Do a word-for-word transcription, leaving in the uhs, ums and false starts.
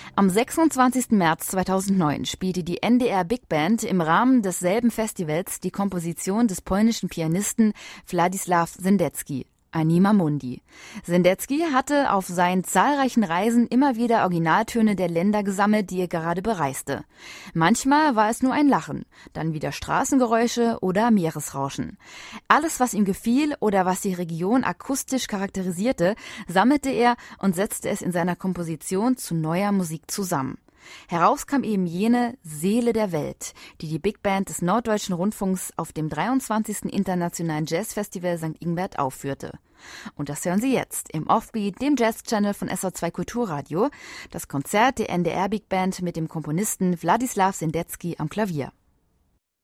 Am sechsundzwanzigsten März zweitausendneun spielte die N D R Big Band im Rahmen desselben Festivals die Komposition des polnischen Pianisten Władysław Sendecki, Anima Mundi. Sendecki hatte auf seinen zahlreichen Reisen immer wieder Originaltöne der Länder gesammelt, die er gerade bereiste. Manchmal war es nur ein Lachen, dann wieder Straßengeräusche oder Meeresrauschen. Alles, was ihm gefiel oder was die Region akustisch charakterisierte, sammelte er und setzte es in seiner Komposition zu neuer Musik zusammen. Heraus kam eben jene Seele der Welt, die die Big Band des Norddeutschen Rundfunks auf dem dreiundzwanzigsten Internationalen Jazzfestival Sankt Ingbert aufführte. Und das hören Sie jetzt im Offbeat, dem Jazz-Channel von S O zwei Kulturradio, das Konzert der N D R Big Band mit dem Komponisten Władysław Sendecki am Klavier.